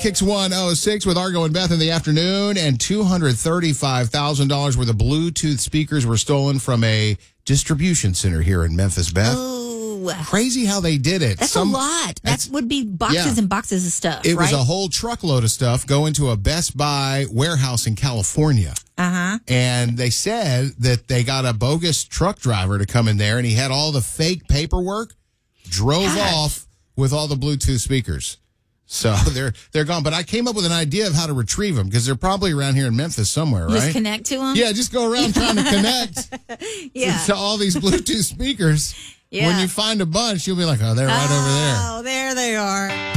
Kicks 106 with Argo and Beth in the afternoon, and $235,000 worth of Bluetooth speakers were stolen from a distribution center here in Memphis, Beth. Oh. Crazy how they did it. That's a lot. That would be boxes and boxes of stuff, It was right? a whole truckload of stuff going to a Best Buy warehouse in California. Uh-huh. And they said that they got a bogus truck driver to come in there, and he had all the fake paperwork, drove off with all the Bluetooth speakers. So they're gone. But I came up with an idea of how to retrieve them, because they're probably around here in Memphis somewhere, right? Just connect to them? Yeah, just go around trying to connect to all these Bluetooth speakers. Yeah. When you find a bunch, you'll be like, oh, they're right over there. Oh, there they are.